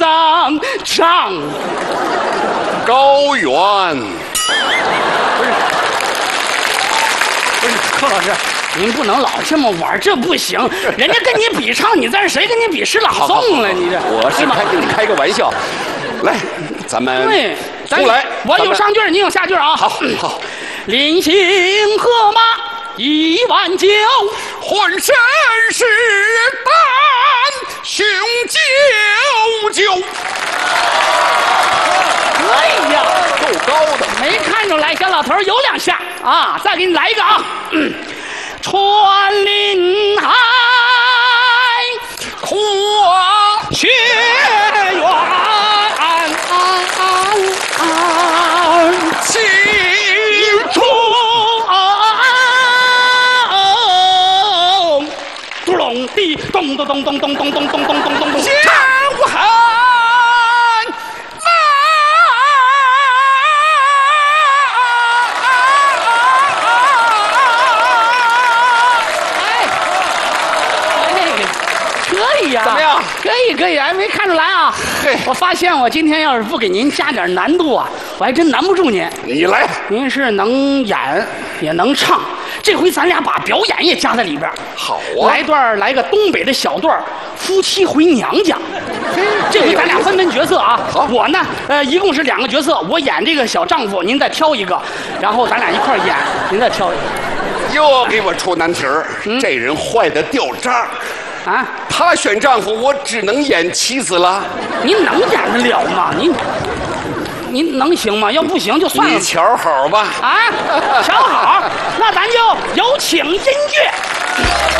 上唱。 高原。 不是柯老师，您不能老这么玩，这不行。人家跟你比唱，你在这谁跟你比诗朗诵了？你这我是跟你开个玩笑。来，咱们对， 出来。 我有上句，你有下句啊。 好，好。 临行河马一碗酒， 浑身是胆，雄赳赳。 可以呀， 够高的。 没看出来，小老头有两下啊！再给你来一个啊！穿林海， 跨雪原， 青冲，咚隆地，咚咚咚咚咚咚咚咚咚咚咚咚， 江汉。 怎么样？可以，还没看出来啊！ 嘿， 我发现我今天要是不给您加点难度啊，我还真难不住您。 你来， 您是能演也能唱，这回咱俩把表演也加在里边。 好啊！ 来个东北的小段夫妻回娘家。这回咱俩分角色啊。 好， 我呢，一共是2个角色，我演这个小丈夫，您再挑一个，然后咱俩一块演，您再挑一个。 又给我出难题儿，这人坏的掉渣。 啊， 他选丈夫，我只能演妻子了。 您能演得了吗？您能行吗？要不行就算了。 你瞧好吧。 啊，瞧好，那咱就有请音乐。